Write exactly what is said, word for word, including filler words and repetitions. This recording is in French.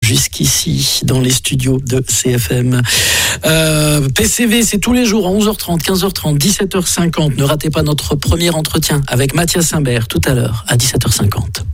jusqu'ici dans les studios de C F M. Euh, P C V, c'est tous les jours à onze heures trente, quinze heures trente, dix-sept heures cinquante. Ne ratez pas notre premier entretien avec Mathias Imbert tout à l'heure à dix-sept heures cinquante.